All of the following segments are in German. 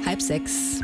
5:30.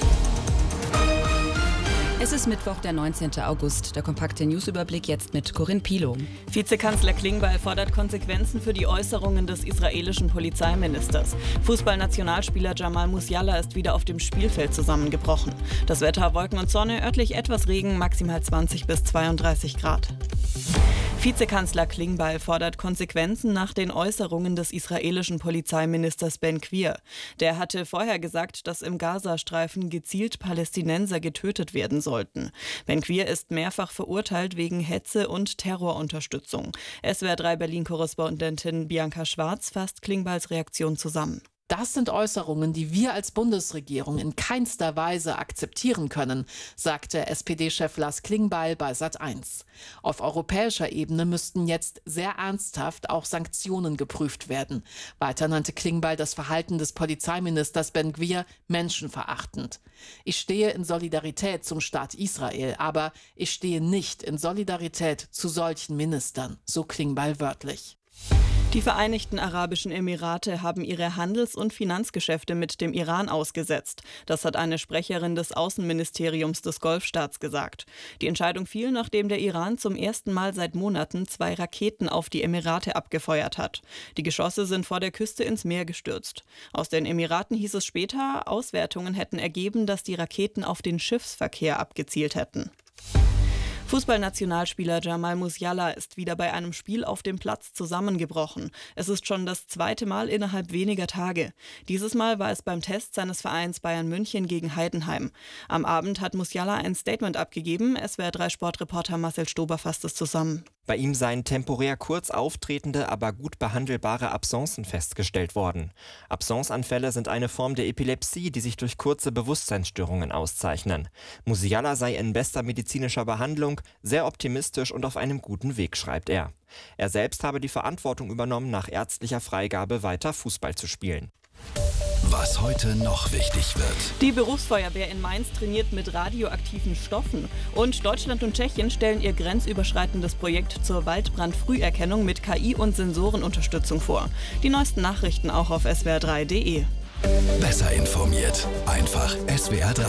Es ist Mittwoch, der 19. August. Der kompakte Newsüberblick jetzt mit Corinne Pilow. Vizekanzler Klingbeil fordert Konsequenzen für die Äußerungen des israelischen Polizeiministers. Fußballnationalspieler Jamal Musiala ist wieder auf dem Spielfeld zusammengebrochen. Das Wetter: Wolken und Sonne, örtlich etwas Regen, maximal 20 bis 32 Grad. Vizekanzler Klingbeil fordert Konsequenzen nach den Äußerungen des israelischen Polizeiministers Ben-Gvir. Der hatte vorher gesagt, dass im Gazastreifen gezielt Palästinenser getötet werden sollten. Ben-Gvir ist mehrfach verurteilt wegen Hetze und Terrorunterstützung. SWR3 Berlin-Korrespondentin Bianca Schwarz fasst Klingbeils Reaktion zusammen. Das sind Äußerungen, die wir als Bundesregierung in keinster Weise akzeptieren können, sagte SPD-Chef Lars Klingbeil bei Sat.1. Auf europäischer Ebene müssten jetzt sehr ernsthaft auch Sanktionen geprüft werden. Weiter nannte Klingbeil das Verhalten des Polizeiministers Ben-Gvir menschenverachtend. Ich stehe in Solidarität zum Staat Israel, aber ich stehe nicht in Solidarität zu solchen Ministern, so Klingbeil wörtlich. Die Vereinigten Arabischen Emirate haben ihre Handels- und Finanzgeschäfte mit dem Iran ausgesetzt. Das hat eine Sprecherin des Außenministeriums des Golfstaats gesagt. Die Entscheidung fiel, nachdem der Iran zum ersten Mal seit Monaten 2 Raketen auf die Emirate abgefeuert hat. Die Geschosse sind vor der Küste ins Meer gestürzt. Aus den Emiraten hieß es später, Auswertungen hätten ergeben, dass die Raketen auf den Schiffsverkehr abgezielt hätten. Fußballnationalspieler Jamal Musiala ist wieder bei einem Spiel auf dem Platz zusammengebrochen. Es ist schon das 2. Mal innerhalb weniger Tage. Dieses Mal war es beim Test seines Vereins Bayern München gegen Heidenheim. Am Abend hat Musiala ein Statement abgegeben. SWR3-Sportreporter Marcel Stober fasst es zusammen. Bei ihm seien temporär kurz auftretende, aber gut behandelbare Absencen festgestellt worden. Absenceanfälle sind eine Form der Epilepsie, die sich durch kurze Bewusstseinsstörungen auszeichnen. Musiala sei in bester medizinischer Behandlung, sehr optimistisch und auf einem guten Weg, schreibt er. Er selbst habe die Verantwortung übernommen, nach ärztlicher Freigabe weiter Fußball zu spielen. Was heute noch wichtig wird. Die Berufsfeuerwehr in Mainz trainiert mit radioaktiven Stoffen. Und Deutschland und Tschechien stellen ihr grenzüberschreitendes Projekt zur Waldbrandfrüherkennung mit KI- und Sensorenunterstützung vor. Die neuesten Nachrichten auch auf swr3.de. Besser informiert. Einfach SWR3.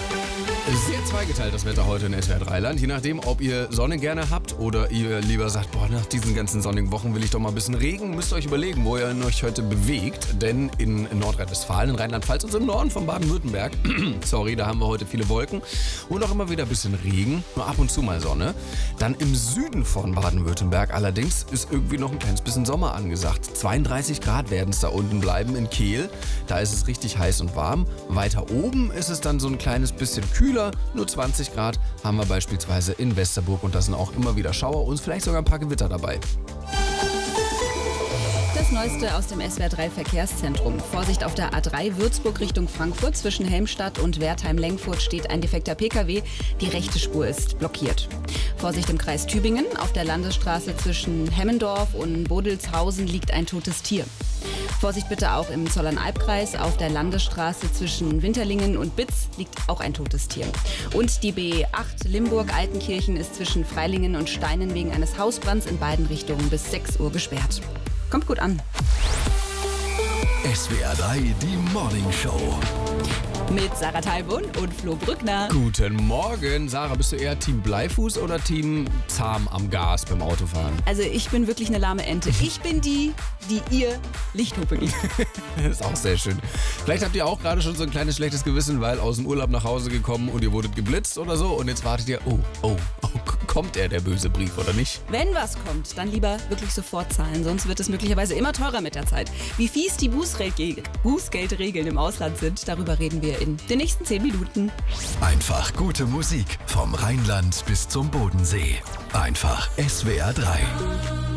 Sehr zweigeteilt das Wetter heute in SWR3-Land. Je nachdem, ob ihr Sonne gerne habt oder ihr lieber sagt, boah, nach diesen ganzen sonnigen Wochen will ich doch mal ein bisschen Regen, müsst ihr euch überlegen, wo ihr euch heute bewegt. Denn in Nordrhein-Westfalen, in Rheinland-Pfalz und im Norden von Baden-Württemberg, da haben wir heute viele Wolken und auch immer wieder ein bisschen Regen, nur ab und zu mal Sonne. Dann im Süden von Baden-Württemberg allerdings ist irgendwie noch ein kleines bisschen Sommer angesagt. 32 Grad werden es da unten bleiben in Kehl. Da ist es richtig heiß und warm. Weiter oben ist es dann so ein kleines bisschen kühler. Nur 20 Grad haben wir beispielsweise in Westerburg und da sind auch immer wieder Schauer und vielleicht sogar ein paar Gewitter dabei. Das Neueste aus dem SWR3-Verkehrszentrum. Vorsicht auf der A3 Würzburg Richtung Frankfurt. Zwischen Helmstadt und Wertheim-Lengfurt steht ein defekter Pkw. Die rechte Spur ist blockiert. Vorsicht im Kreis Tübingen. Auf der Landesstraße zwischen Hemmendorf und Bodelshausen liegt ein totes Tier. Vorsicht bitte auch im Zollernalbkreis. Auf der Landesstraße zwischen Winterlingen und Bitz liegt auch ein totes Tier. Und die B8 Limburg-Altenkirchen ist zwischen Freilingen und Steinen wegen eines Hausbrands in beiden Richtungen bis 6 Uhr gesperrt. Kommt gut an. SWR3, die Morning Show. Mit Sarah Talbund und Flo Brückner. Guten Morgen. Sarah, bist du eher Team Bleifuß oder Team zahm am Gas beim Autofahren? Also ich bin wirklich eine lahme Ente. Ich bin die ihr Lichthupe gibt. Das ist auch sehr schön. Vielleicht habt ihr auch gerade schon so ein kleines schlechtes Gewissen, weil aus dem Urlaub nach Hause gekommen und ihr wurdet geblitzt oder so und jetzt wartet ihr, kommt der böse Brief oder nicht? Wenn was kommt, dann lieber wirklich sofort zahlen, sonst wird es möglicherweise immer teurer mit der Zeit. Wie fies die Bußgeldregeln im Ausland sind, darüber reden wir in den nächsten 10 Minuten. Einfach gute Musik vom Rheinland bis zum Bodensee. Einfach SWR3.